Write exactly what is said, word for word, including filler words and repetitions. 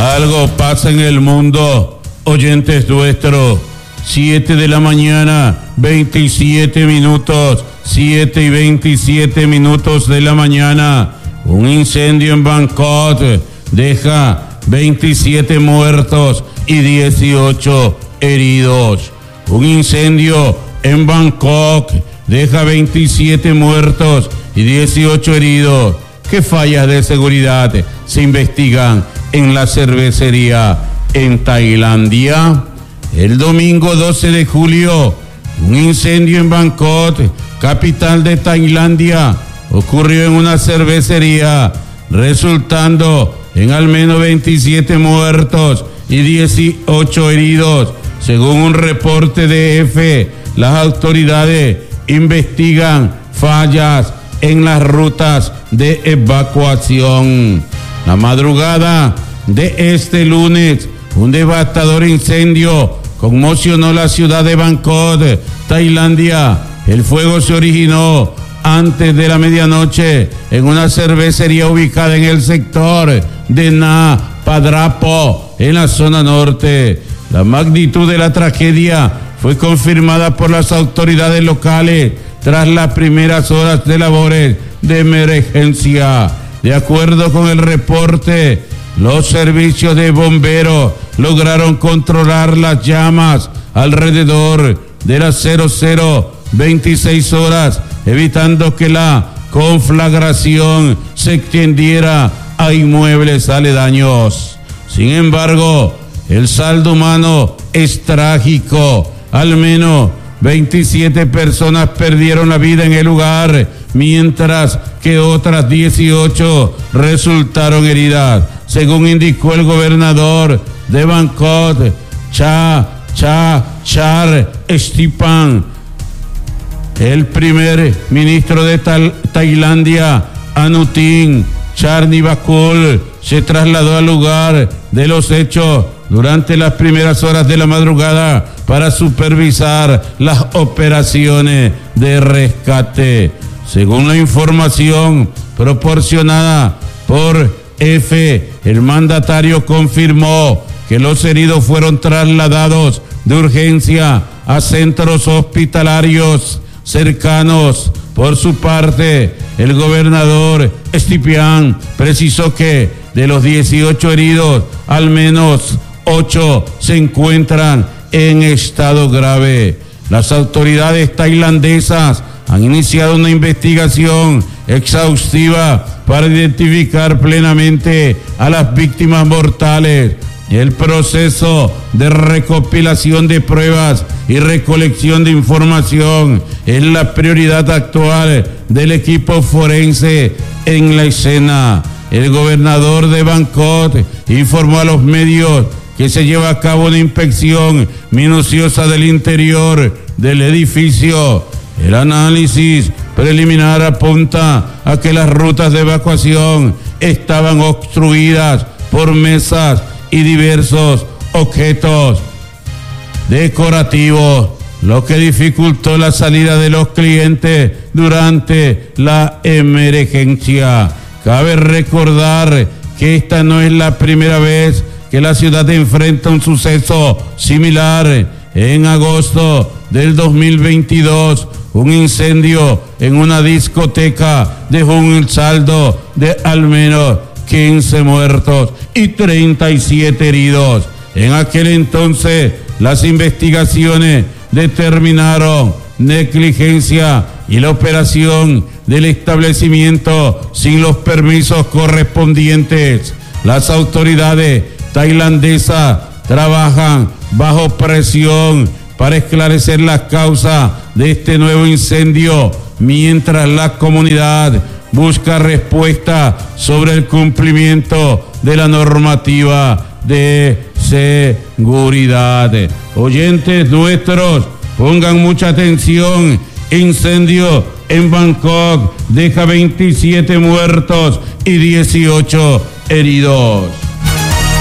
Algo pasa en el mundo, oyentes nuestros. siete de la mañana, veintisiete minutos, siete y veintisiete minutos de la mañana. Un incendio en Bangkok deja veintisiete muertos y dieciocho heridos. Un incendio en Bangkok deja veintisiete muertos y dieciocho heridos. ¿Qué fallas de seguridad se investigan en la cervecería en Tailandia? El domingo doce de julio, un incendio en Bangkok, capital de Tailandia, ocurrió en una cervecería, resultando en al menos veintisiete muertos y dieciocho heridos. Según un reporte de E F, las autoridades investigan fallas en las rutas de evacuación. La madrugada de este lunes, un devastador incendio conmocionó la ciudad de Bangkok, Tailandia. El fuego se originó antes de la medianoche en una cervecería ubicada en el sector de Na Padrapo, en la zona norte. La magnitud de la tragedia fue confirmada por las autoridades locales tras las primeras horas de labores de emergencia. De acuerdo con el reporte, los servicios de bomberos lograron controlar las llamas alrededor de las cero cero veintiséis horas, evitando que la conflagración se extendiera a inmuebles aledaños. Sin embargo, el saldo humano es trágico. Al menos veintisiete personas perdieron la vida en el lugar, mientras que otras dieciocho resultaron heridas, según indicó el gobernador de Bangkok, Cha Cha Char Stipan. El primer ministro de Tal- Tailandia, Anutin Charnvirakul, se trasladó al lugar de los hechos durante las primeras horas de la madrugada para supervisar las operaciones de rescate. Según la información proporcionada por E F, el mandatario confirmó que los heridos fueron trasladados de urgencia a centros hospitalarios cercanos. Por su parte, el gobernador Stipan precisó que de los dieciocho heridos, al menos ocho se encuentran en estado grave. Las autoridades tailandesas han iniciado una investigación exhaustiva para identificar plenamente a las víctimas mortales. El proceso de recopilación de pruebas y recolección de información es la prioridad actual del equipo forense en la escena. El gobernador de Bangkok informó a los medios que se lleva a cabo una inspección minuciosa del interior del edificio. El análisis preliminar apunta a que las rutas de evacuación estaban obstruidas por mesas y diversos objetos decorativos, lo que dificultó la salida de los clientes durante la emergencia. Cabe recordar que esta no es la primera vez que la ciudad enfrenta un suceso similar. En agosto del dos mil veintidós, un incendio en una discoteca dejó un saldo de al menos quince muertos y treinta y siete heridos. En aquel entonces, las investigaciones determinaron negligencia y la operación del establecimiento sin los permisos correspondientes. Las autoridades tailandesas trabajan bajo presión para esclarecer las causas de este nuevo incendio, mientras la comunidad busca respuesta sobre el cumplimiento de la normativa de seguridad. Oyentes nuestros, pongan mucha atención. Incendio en Bangkok deja veintisiete muertos y dieciocho heridos.